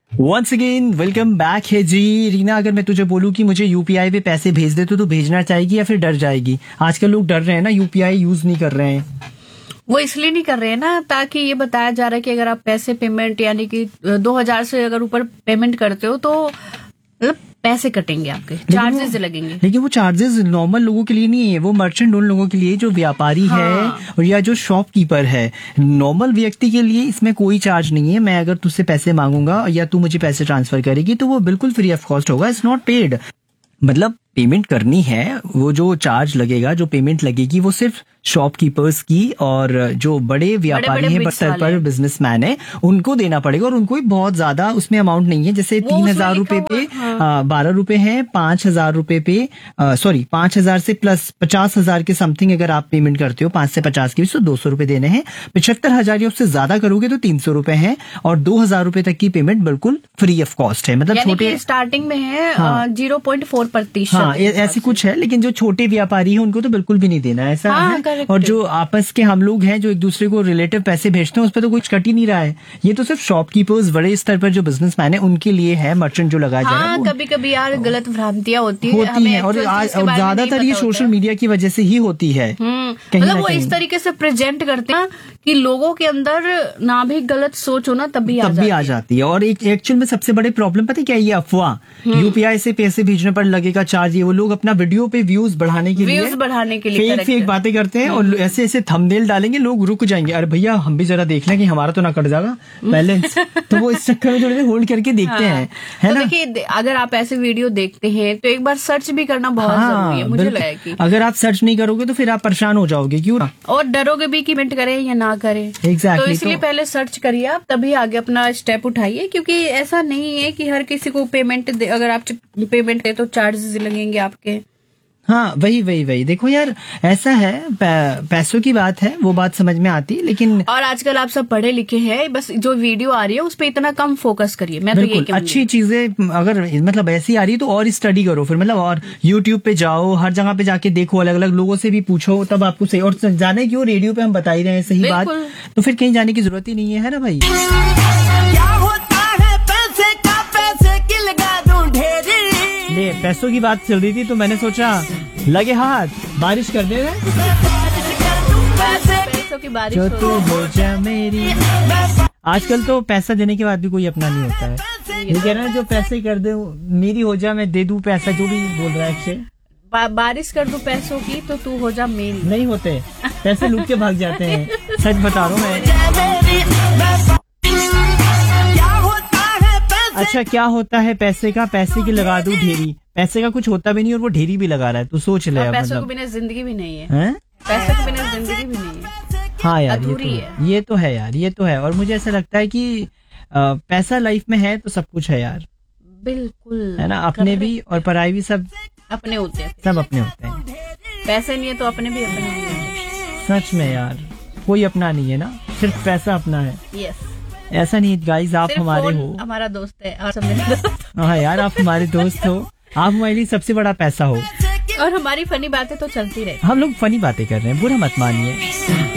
Once again welcome back है जी। रीना, अगर मैं तुझे बोलूं कि मुझे यूपीआई पे पैसे भेज दे तो तू भेजना चाहेगी या फिर डर जाएगी? आजकल लोग डर रहे हैं ना, यूपीआई यूज नहीं कर रहे हैं। वो इसलिए नहीं कर रहे हैं ना, ताकि ये बताया जा रहा है कि अगर आप पैसे पेमेंट यानी कि 2000 से अगर ऊपर पेमेंट करते हो तो मतलब पैसे कटेंगे, आपके चार्जेस लगेंगे। लेकिन वो चार्जेस नॉर्मल लोगों के लिए नहीं है, वो मर्चेंट उन लोगों के लिए जो व्यापारी है और या जो शॉपकीपर है। नॉर्मल व्यक्ति के लिए इसमें कोई चार्ज नहीं है। मैं अगर तुझसे पैसे मांगूंगा या तू मुझे पैसे ट्रांसफर करेगी तो वो बिल्कुल फ्री ऑफ कॉस्ट होगा। It's not paid. मतलब पेमेंट करनी है, वो जो चार्ज लगेगा, जो पेमेंट लगेगी, वो सिर्फ शॉपकीपर्स की और जो बड़े व्यापारी हैं, स्तर पर बिजनेसमैन है, उनको देना पड़ेगा। और उनको भी बहुत ज्यादा उसमें अमाउंट नहीं है। जैसे 3000 रुपए पे 12 रुपए है, 5000 रुपए पे 5000 से प्लस 50,000 के समथिंग अगर आप पेमेंट करते हो, 5 से 50 के बीच, तो 200 रुपए देने हैं। 75,000 या उससे ज्यादा करोगे तो 300 रुपए है। और 2000 रुपए तक की पेमेंट बिल्कुल फ्री ऑफ कॉस्ट है। मतलब छोटे स्टार्टिंग में है 0.4%। ऐसी कुछ है। लेकिन जो छोटे व्यापारी है उनको तो बिल्कुल भी नहीं देना है, ऐसा है। और जो आपस के हम लोग हैं जो एक दूसरे को रिलेटिव पैसे भेजते हैं, उस पर तो कुछ कट ही नहीं रहा है। ये तो सिर्फ शॉपकीपर्स, बड़े स्तर पर जो बिजनेसमैन है, उनके लिए है। मर्चेंट जो लगाया जाए, कभी कभी यार गलत भ्रांतियां होती है और ज्यादातर ये सोशल मीडिया की वजह से ही होती है। मतलब वो इस तरीके से प्रेजेंट करते हैं कि लोगों के अंदर ना भी गलत सोच हो ना तब भी आ जाती है। और एक्चुअल में सबसे बड़े प्रॉब्लम पता है क्या? ये अफवाह, यूपीआई से पैसे भेजने पर लगेगा चार्ज। ये वो लोग अपना वीडियो पे व्यूज बढ़ाने के लिए फेक बातें करते हैं और ऐसे ऐसे थंबनेल डालेंगे, लोग रुक जाएंगे। अरे भैया हम भी जरा देख लें कि हमारा तो ना कट जाएगा बैलेंस। तो वो इस चक्कर में थोड़े होल्ड करके देखते हैं, है ना? देखिए, अगर आप ऐसे वीडियो देखते हैं तो एक बार सर्च भी करना बहुत जरूरी है। मुझे लगता है कि अगर आप सर्च नहीं करोगे तो फिर आप परेशान हो जाओगे। क्यों? और डरोगे भी कि कमेंट करें या ना करें। एग्जैक्टली। तो इसलिए पहले सर्च करिए आप, तभी आगे अपना स्टेप उठाइए। क्योंकि ऐसा नहीं है कि हर किसी को पेमेंट अगर आप पेमेंट करें तो चार्जेस लगेंगे आपके। हाँ, वही देखो यार, ऐसा है, पैसों की बात है, वो बात समझ में आती है। लेकिन और आजकल आप सब पढ़े लिखे हैं, बस जो वीडियो आ रही है उस पर इतना कम फोकस करिए। मैं तो ये कहूंगी, अच्छी चीजें अगर मतलब ऐसी आ रही है तो और स्टडी करो फिर। मतलब और यूट्यूब पे जाओ, हर जगह पे जाके देखो, अलग अलग लोगों से भी पूछो, तब आपको सही। और जाने क्यों, रेडियो पे हम बता ही रहे हैं सही बात, तो फिर कहीं जाने की जरूरत ही नहीं है ना भाई। पैसों की बात चल रही थी तो मैंने सोचा लगे हाथ बारिश कर दे रहे, पैसों की बारिश तो हो जा मेरी। आजकल तो पैसा देने के बाद भी कोई अपना नहीं होता है। ये कह रहे हैं जो पैसे कर दे मेरी हो जा, मैं दे दूं पैसा, जो भी बोल रहा है। बारिश कर दूं पैसों की तो तू हो जा मेरी। नहीं होते, पैसे लूट के भाग जाते हैं। सच बता रहा हूँ मैं। अच्छा, क्या होता है पैसे का? पैसे की लगा दूं ढेरी। पैसे का कुछ होता भी नहीं और वो ढेरी भी लगा रहा है। तो सोच ले, पैसों के बिना जिंदगी भी नहीं है। पैसे के बिना जिंदगी भी नहीं है। हाँ यार, ये तो है यार, ये तो है। और मुझे ऐसा लगता है कि पैसा लाइफ में है तो सब कुछ है यार। बिल्कुल, है ना? अपने भी और पराई भी सब अपने होते हैं। सब अपने होते हैं। पैसे नहीं है तो अपने भी अपने होते हैं। सच में यार, कोई अपना नहीं है ना, सिर्फ पैसा अपना है। यस, ऐसा नहीं गाइस, आप हमारे हो, हमारा दोस्त है और सब मेरे दोस्त। हाँ यार, आप हमारे दोस्त हो, आप हमारे लिए सबसे बड़ा पैसा हो। और हमारी फनी बातें तो चलती रहे। हम लोग फनी बातें कर रहे हैं, बुरा मत मानिए।